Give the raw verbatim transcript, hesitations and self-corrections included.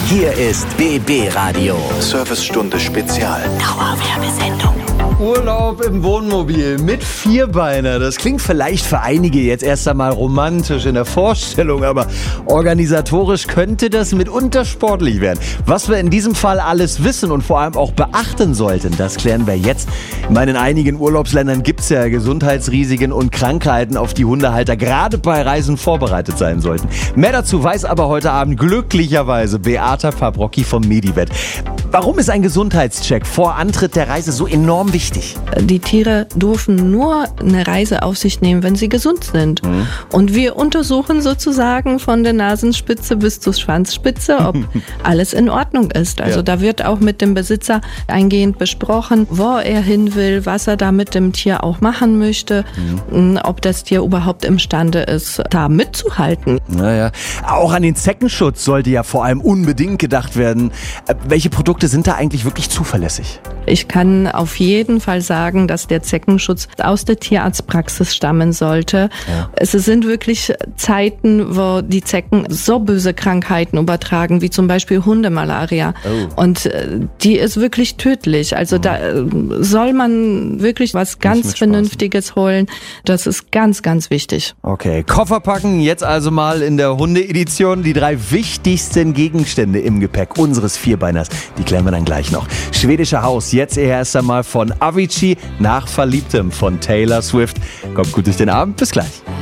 Hier ist B B Radio. Servicestunde Spezial. Dauerwerbesendung. Urlaub im Wohnmobil mit Vierbeiner. Das klingt vielleicht für einige jetzt erst einmal romantisch in der Vorstellung, aber organisatorisch könnte das mitunter sportlich werden. Was wir in diesem Fall alles wissen und vor allem auch beachten sollten, das klären wir jetzt. Ich meine, in einigen Urlaubsländern gibt es ja Gesundheitsrisiken und Krankheiten, auf die Hundehalter gerade bei Reisen vorbereitet sein sollten. Mehr dazu weiß aber heute Abend glücklicherweise Beata Fabrocki vom Medivet. Warum ist ein Gesundheitscheck vor Antritt der Reise so enorm wichtig? Die Tiere dürfen nur eine Reise auf sich nehmen, wenn sie gesund sind. Mhm. Und wir untersuchen sozusagen von der Nasenspitze bis zur Schwanzspitze, ob alles in Ordnung ist. Also ja. Da wird auch mit dem Besitzer eingehend besprochen, wo er hin will, was er da mit dem Tier auch machen möchte, mhm. ob das Tier überhaupt imstande ist, da mitzuhalten. Naja, auch an den Zeckenschutz sollte ja vor allem unbedingt gedacht werden. Welche Produkte sind da eigentlich wirklich zuverlässig? Ich kann auf jeden Fall sagen, dass der Zeckenschutz aus der Tierarztpraxis stammen sollte. Ja. Es sind wirklich Zeiten, wo die Zecken so böse Krankheiten übertragen, wie zum Beispiel Hundemalaria. Oh. Und die ist wirklich tödlich. Also mhm. da soll man wirklich was ganz Vernünftiges holen. Das ist ganz, ganz wichtig. Okay, Koffer packen. Jetzt also mal in der Hunde-Edition die drei wichtigsten Gegenstände im Gepäck unseres Vierbeiners. Die klären wir dann gleich noch. Schwedische Haus. Jetzt erst einmal von Avicii nach Verliebtem von Taylor Swift. Kommt gut durch den Abend. Bis gleich.